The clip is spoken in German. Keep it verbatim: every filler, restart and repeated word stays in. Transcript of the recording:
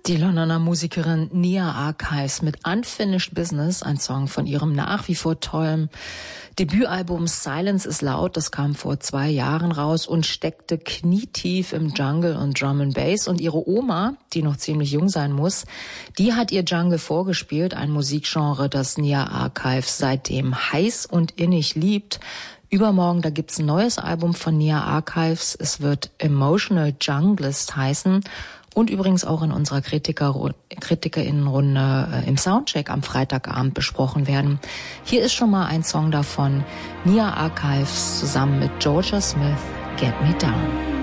Die Londoner Musikerin Nia Archives mit Unfinished Business, ein Song von ihrem nach wie vor tollen Debütalbum Silence is Loud. Das kam vor zwei Jahren raus und steckte knietief im Jungle und Drum and Bass. Und ihre Oma, die noch ziemlich jung sein muss, die hat ihr Jungle vorgespielt, ein Musikgenre, das Nia Archives seitdem heiß und innig liebt. Übermorgen, da gibt's ein neues Album von Nia Archives. Es wird Emotional Junglist heißen. Und übrigens auch in unserer Kritiker, KritikerInnenrunde äh, im Soundcheck am Freitagabend besprochen werden. Hier ist schon mal ein Song davon. Nia Archives zusammen mit Georgia Smith, Get Me Down.